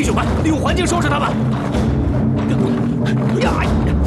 血管，利用环境收拾他们。呀！